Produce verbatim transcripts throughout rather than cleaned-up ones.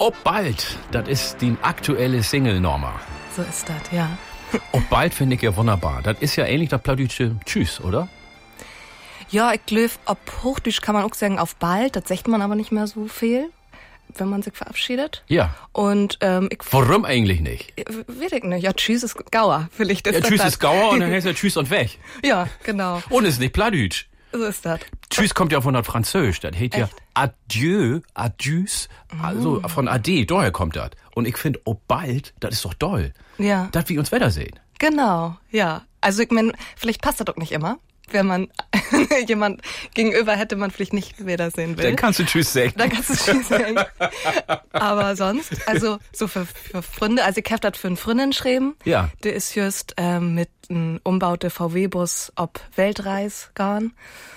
Ob bald, das ist die aktuelle Single, Norma. So ist das, ja. Ob bald finde ich ja wunderbar. Das ist ja ähnlich das Plattdeutsche Tschüss, oder? Ja, ich glaube, ob Hochdeutsch kann man auch sagen auf bald, das sagt man aber nicht mehr so viel, wenn man sich verabschiedet. Ja. Und ähm, ich... Warum eigentlich nicht? Weiß ich nicht. Ja, Tschüss ist Gauer, vielleicht ist Ja, das Tschüss das. ist Gauer und dann heißt ja Tschüss und weg. Ja, genau. Und ist nicht Plattdeutsch. So ist das. Tschüss kommt ja von das Französisch. Das heißt ja Adieu, Adieus, also von Ade, daher kommt das. Und ich finde, ob bald, das ist doch doll. Ja. Das wir uns Wiedersehen. Genau, ja. Also ich meine, vielleicht passt das doch nicht immer. Wenn man jemand gegenüber hätte, man vielleicht nicht wiedersehen will. Dann kannst du Tschüss sagen. Dann kannst du Tschüss sagen. Aber sonst, also so für, für Freunde, also ich hab das für einen Freundin geschrieben. Ja. Der ist just ähm, mit einem umbaute V W-Bus ob Weltreis gegangen.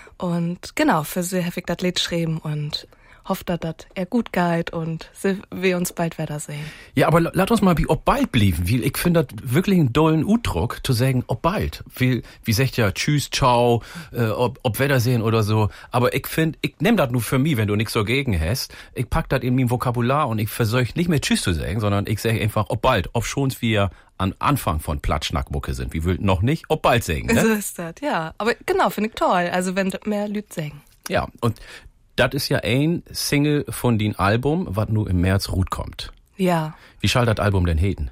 Und genau, für sie habe ich das Lied geschrieben und hoffe, dass das er gut geht und wir uns bald wiedersehen. Ja, aber lass uns mal wie ob bald blieben, weil ich finde das wirklich einen dollen Udruck, zu sagen, ob bald. Wie, wie sagt ja, tschüss, ciao, äh, ob, ob Wiedersehen oder so. Aber ich finde, ich nehm das nur für mich, wenn du nichts dagegen hast. Ich pack das in mein Vokabular und ich versuche nicht mehr tschüss zu sagen, sondern ich sage einfach, ob bald, ob schon wir an Anfang von Plattschnackmucke sind. Wie will noch nicht, ob bald sagen, ne? So ist das, ja. Aber genau, finde ich toll. Also wenn mehr Lüd sagen. Ja, und das ist ja ein Single von dem Album, was nur im März ruht kommt. Ja. Wie soll das Album denn heten?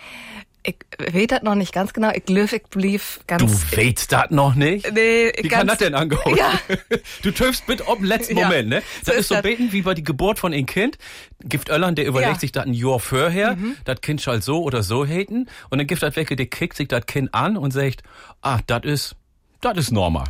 Ich weiß das noch nicht ganz genau. Ich glaube, ich blieb ganz... Du weißt das noch nicht? Nee, Wie ganz, kann das denn angehen? Ja. Du töfst bitte auf den letzten Ja, Moment, ne? so Das ist ist so das. beten wie bei die Geburt von einem Kind. Gibt Öllern, der überlegt Ja. sich das ein Jahr vorher, mhm. das Kind soll so oder so heten. Und dann gibt das welche, der kickt sich das Kind an und sagt, ah, das ist... Das ist Norma.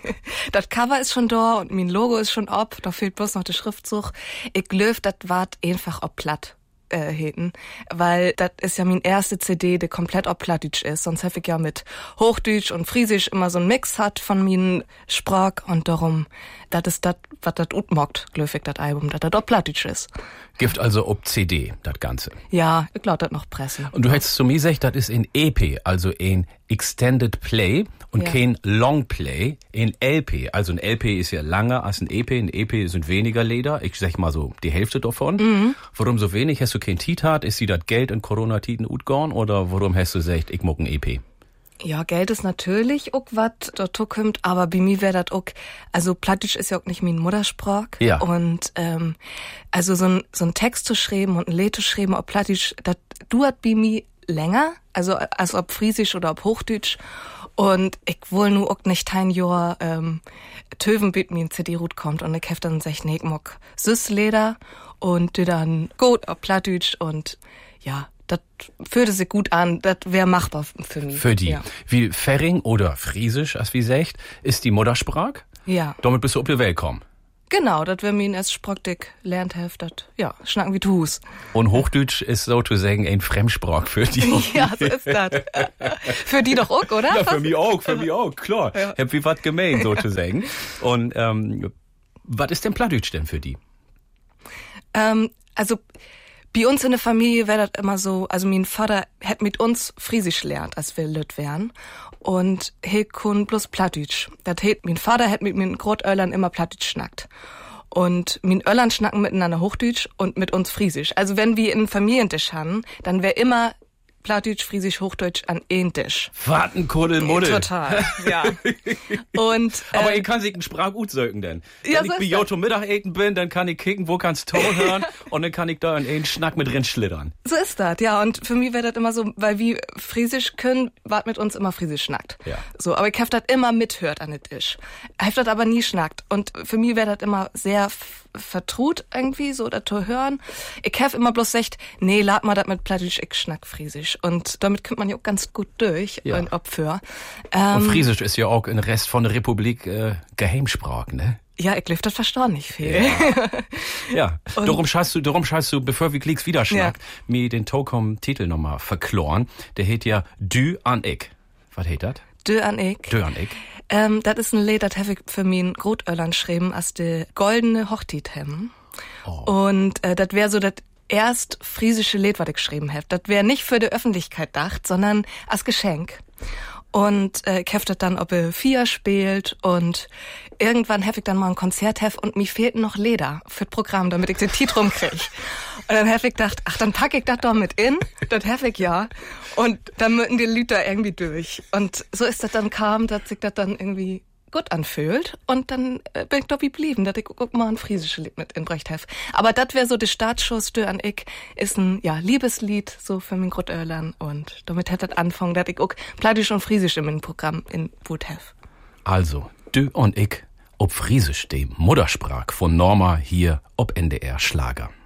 Das Cover ist schon da und mein Logo ist schon ob. Da fehlt bloß noch der Schriftzug. Ich glaube, das wart einfach ob platt äh, heten. Weil das ist ja mein erste C D, der komplett ob Plattdeutsch ist. Sonst habe ich ja mit Hochdeutsch und Friesisch immer so einen Mix hat von meinen Sprach. Und darum, das ist das, was das utmockt, glaube ich, das Album, dass das ob Plattdeutsch ist. Gibt also ob C D, das Ganze. Ja, ich glaube, das noch Presse. Und du hättest zu mir gesagt, das ist ein E P, also ein Extended Play und Ja. kein Long Play, ein L P. Also ein L P ist ja länger als ein E P. Ein E P sind weniger Leder. Ich sag mal so die Hälfte davon. Mhm. Warum so wenig? Hast du kein Titat? Ist sie das Geld in Corona-Titen utgorn? Oder warum hast du gesagt, ich muck ein E P? Ja, Geld ist natürlich auch was dort kommt, aber bei mir wäre das auch, also Plattdeutsch ist ja auch nicht mein Muttersprach. Ja. Und ähm, also so ein so ein Text zu schreiben und ein Lied zu schreiben auf Plattdeutsch, das dauert bei mir länger, also als ob Friesisch oder ob Hochdeutsch. Und ich will nur auch nicht ein Jahr ähm, töven, bis mir ein C D-Rut kommt und ich hef dann sech, nee, ich mag Süßleder und die dann gut auf Plattdeutsch und ja, das fühlte sich gut an, das wäre machbar für mich. Für die. Ja. Wie Ferring oder Friesisch, als wie sagt, ist die Muttersprach. Ja. Damit bist du auf die Welt kommen. Genau, das wäre mir erst Sprachdick lernt heft, das, ja, schnacken wie Tu's. Und Hochdeutsch ist sozusagen ein Fremdsprach für die. Ja, so ist das. Für die doch auch, oder? Ja, für mich auch, für mich auch, klar. Ja. Hab wie was gemein, sozusagen. Und ähm, was ist denn Plattdeutsch denn für die? Ähm, also bei uns in der Familie wäre das immer so, also mein Vater hat mit uns Friesisch gelernt, als wir lüt wären. Und he kun bloß Plattdeutsch. Das hat, mein Vater hat mit meinen Grotöllern immer Plattdeutsch schnackt. Und mein Öllern schnacken miteinander Hochdeutsch und mit uns Friesisch. Also wenn wir einen Familientisch haben, dann wäre immer Plattdeutsch, Friesisch, Hochdeutsch an einen Tisch. Warten, Kuddelmuddel. Total, ja. Und, äh, Aber ich kann sich einen Sprach gut sögen denn. Ja, Wenn so ich bei ist Jotto Mittagessen bin, dann kann ich kicken, wo kannst Ton hören und dann kann ich da in einen Schnack mit drin schlittern. So ist das, ja. Und für mich wäre das immer so, weil wir Friesisch können, wart mit uns immer Friesisch schnackt. Ja. So, aber ich hab das immer mithört an den Tisch. Ich hab das aber nie schnackt. Und für mich wäre das immer sehr f- vertraut irgendwie, so das zu hören. Ich hab immer bloß gesagt, nee, lad mal das mit Plattdeutsch, ich schnack Friesisch. Und damit kommt man ja auch ganz gut durch, Ja. in Opfer. Und Ähm, Friesisch ist ja auch im Rest von der Republik äh, Geheimsprach, ne? ja, ich glaub, das verstehe nicht viel. Ja, darum scheißt du, darum scheißt du, bevor wir Klicks wieder schnackt, Ja. mir den Tokom-Titel nochmal verkloren. Der heet ja Dü an ich. Was heet dat? Dö an ich. Dü an ich. Ähm, das ist ein Lied, das habe ich für mein Grotöllern geschrieben, als de goldene Hochtit hem. Oh. Und äh, das wäre so das erst friesische Lied, was ich geschrieben habe. Das wäre nicht für die Öffentlichkeit gedacht, sondern als Geschenk. Und äh, ich hab das dann, ob er vier spielt und irgendwann hab ich dann mal ein Konzert hef und mir fehlten noch Leder für das Programm, damit ich den Titel rumkrieg. Und dann hab ich gedacht, ach, dann pack ich das doch mit in, das hab ich ja. Und dann müssen die Lüter irgendwie durch. Und so ist das dann kam, dass sich das dann irgendwie gut anfühlt. Und dann äh, bin ich doch geblieben, dass ich guck mal ein friesisches Lied mit in Brecht hef. Aber das wäre so der Startschuss, stör an ich, ist ein, ja, Liebeslied, so für mein Grotöhrlern. Und damit hätte das anfangen, dass ich auch Plattisch und Friesisch in meinem Programm in Wut hef. Also, du und ich, ob Friesisch, dem Muttersprach von Norma hier ob N D R Schlager.